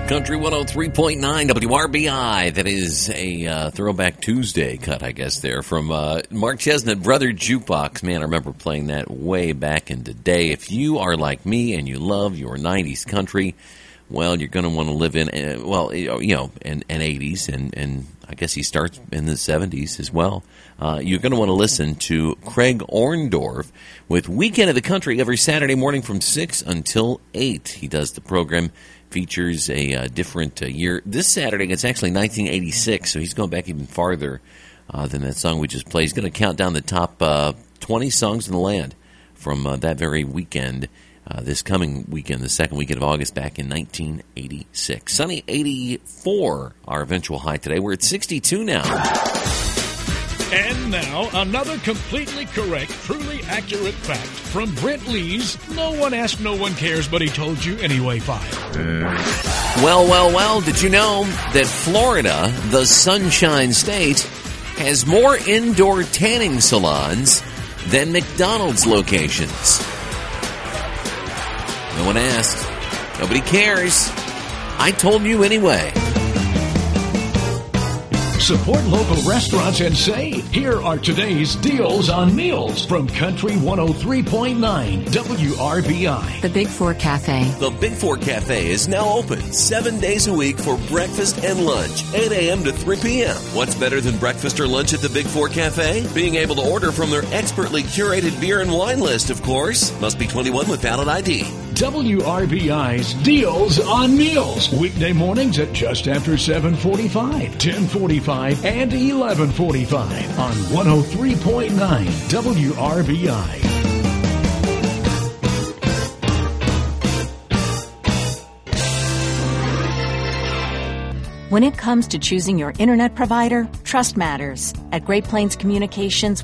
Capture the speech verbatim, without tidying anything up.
Country one oh three point nine W R B I. That is a uh, Throwback Tuesday cut, I guess, there from uh, Mark Chesnutt, Brother Jukebox. Man, I remember playing that way back in the day. If you are like me and you love your nineties country, well, you're going to want to live in, uh, well, you know, and, and eighties, and, and I guess he starts in the seventies as well. Uh, you're going to want to listen to Craig Orndorff with Weekend of the Country every Saturday morning from six until eight. He does the program. Features a uh, different uh, year. This Saturday, it's actually nineteen eighty-six, so he's going back even farther uh, than that song we just played. He's going to count down the top uh, twenty songs in the land from uh, that very weekend, uh, this coming weekend, the second weekend of August, back in nineteen eighty-six. Sunny eighty-four, our eventual high today. We're at sixty-two now. And now, another completely correct, truly accurate fact from Brent Lee's No One Asked, No One Cares, But He Told You Anyway file. Well, well, well, did you know that Florida, the Sunshine State, has more indoor tanning salons than McDonald's locations? No one asked. Nobody cares. I told you anyway. Support local restaurants and save. Here are today's deals on meals from Country one oh three point nine W R B I. The Big Four Cafe. The Big Four Cafe is now open seven days a week for breakfast and lunch, eight a.m. to three p.m. What's better than breakfast or lunch at the Big Four Cafe? Being able to order from their expertly curated beer and wine list, of course. Must be twenty-one with valid I D. W R B I's Deals on Meals. Weekday mornings at just after seven forty-five, ten forty-five, and eleven forty-five on one oh three point nine W R B I. When it comes to choosing your internet provider, trust matters. At Great Plains Communications,